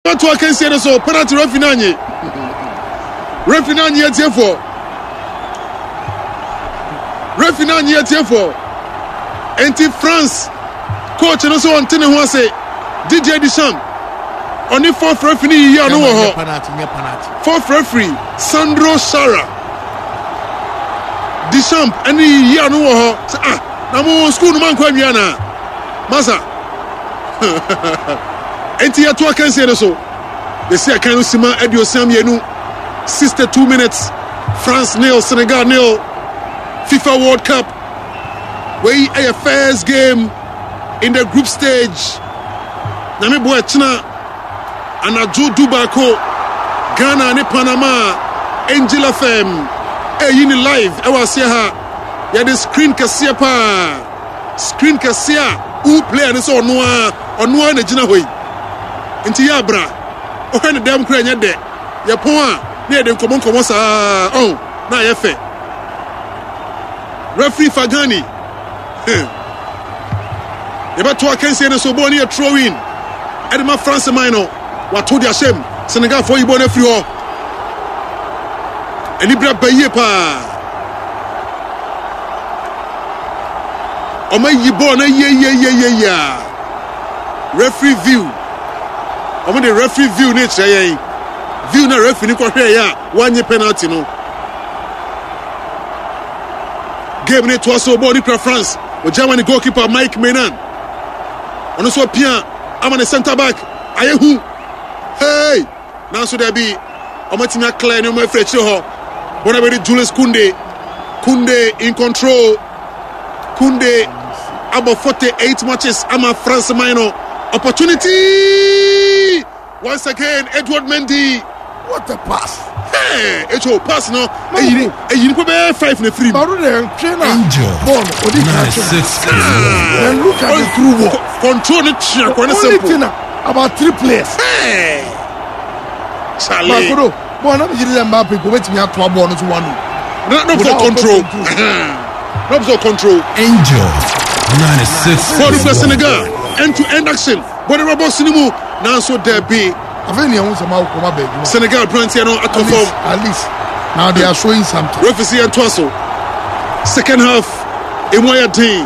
to can say so penalty refinanye for anti France coach no so antene ho say DJ Deschamps only fourth referee here no ho fourth referee Sandro Shara Deschamps any here no ho na mo school no man kwa wia na masa anti ya to can say so they say I can sima edio samienu 62 minutes France nil Senegal nil FIFA World Cup we a first game in the group stage Nami boy China Anajo Dubako Ghana and Panama Angel FM yini live was here ya the screen kasia pa screen kasia who player ni so onwa na gina hoyi nti ya bra o kan dem kra nya de ya pon a na de nkomo sa na ya fe referee Fagani Ebato akense na so boni a throw in Edema France minor what told their shame Senegal for Ibo na free ho Elibra baye pa Oma Ibo na ye referee view Oma the referee view na cheye view na referee ni kwa hwe ya wanye penalty no game ni to so boni pra France with Germany goalkeeper Mike Menan ono so pia ama the center back ayehu hey now so there be omatimia clear no mafrechi ho bona be Julius Kunde in control Kunde about 48 matches ama France minor opportunity once again Edouard Mendy what a pass hey echo pass no eyi ko be 5 na free baro the trainer ball odi catch and look at the through ball control it kwana simple about 3 players hey Charlie Makoro ball na yiri Mbappe go wetimi ato ball no to one no for control no for control Angel 96 for Senegal end to end action but the box ni mu now so there be Senegal plenty no at least now they are showing something referee and Twaso second half Emoya Day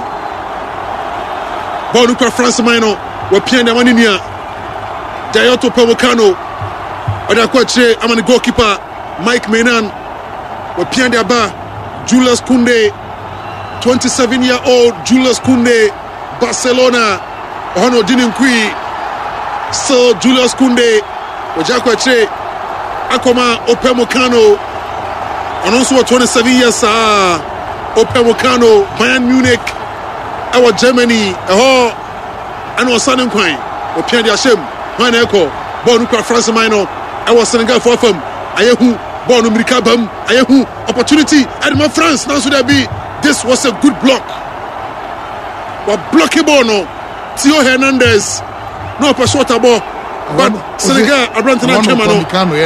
ball to France minor we pia na wani nia Dayoto Pamukano oda kwache amani goalkeeper Mike Menan we pia na ba Julius Kunde 27-year-old Julius Kunde Barcelona Ono Dininkui so Julius Kunde Ojakwache Akoma Opemokano Ononso 27 years Opemokano Bayern Munich our Germany and was Sanin Quine Opian Yashem Maneko Bonuka France Minor our Senegal for them Ayehu Bonu Mirikabam Ayehu opportunity and my France now should there be this was a good block but blockable no Theo Hernandez no short ball but Senegal Abrantana Chemano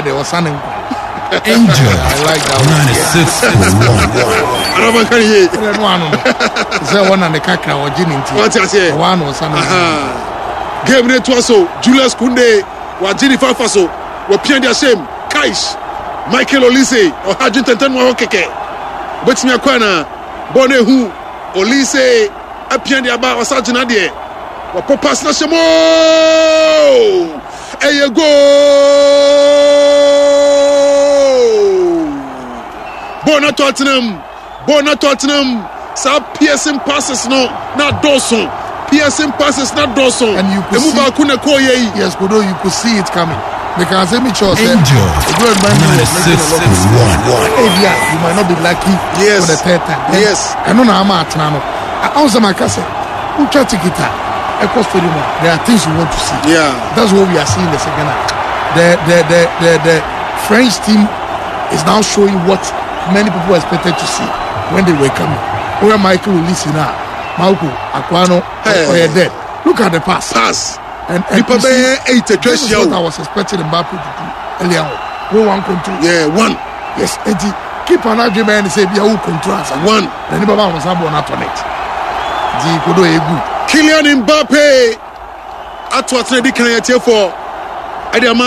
Angel I like that 96 Arabankanye say one and the kakra or jininti what you say one was game ne Twaso Julius Kunde wa Jennifer Faso wa Pierre Diachem Kaish Michael Olise o Hajin Tenten wa Hokeke betimi akwana Bonehu Olise Pierre Diaba wa Sajina de wa Popas na Shemo eye go Bona Tottenham sa piercing passes no na Dawson piercing passes na Dawson and you could see yes Kodo you could see it coming because let me show you Angel 96 you might not be lucky yes. for the third time yes I know na ama atana no also my cousin who try to get there are things you want to see yeah that's what we are seeing the second half the French team is now showing what many people expected to see when they were coming. Where Michael will listen now. Malco, Aquano, or dead. Look at the pass. And people be 8 this is what I was expecting Mbappe to do earlier on. We one control. Yeah, one. Yes, and keep an argument and say, "Be who control us." One. The neighbor was not on it. The Kodo Egu. Kylian Mbappe. At what they can for.